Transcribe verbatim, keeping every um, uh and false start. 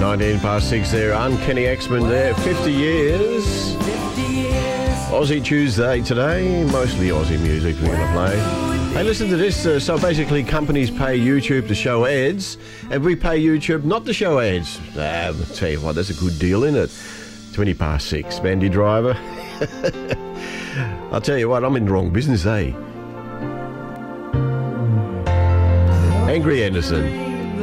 nineteen past six there. Uncanny X-Men there. fifty years. Aussie Tuesday today. Mostly Aussie music we're going to play. Hey, listen to this. Uh, so basically, companies pay YouTube to show ads, and we pay YouTube not to show ads. Ah, I'll tell you what, that's a good deal, isn't it? twenty past six. Bandy Driver. I'll tell you what, I'm in the wrong business, eh? Angry Anderson.